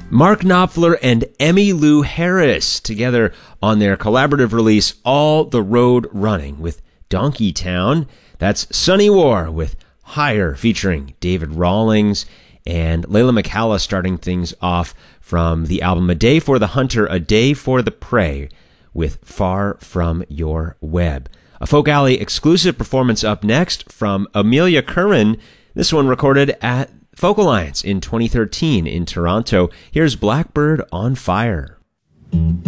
Mark Knopfler and Emmylou Harris together on their collaborative release, All the Road Running, with Donkeytown. That's Sunny War with Higher, featuring David Rawlings, and Layla McCalla starting things off from the album A Day for the Hunter, A Day for the Prey, with Far From Your Web. A Folk Alley exclusive performance up next from Amelia Curran, this one recorded at Folk Alliance in 2013 in Toronto. Here's Blackbird on Fire.